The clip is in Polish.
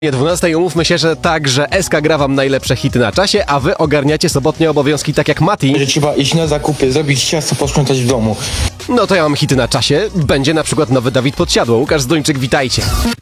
12 umówmy się, że tak, że SK gra wam najlepsze hity na czasie, a wy ogarniacie sobotnie obowiązki tak jak Mati. Że trzeba iść na zakupy, zrobić ciasto, posprzątać w domu. No to ja mam hity na czasie. Będzie na przykład nowy Dawid Podsiadło. Łukasz Zduńczyk, witajcie.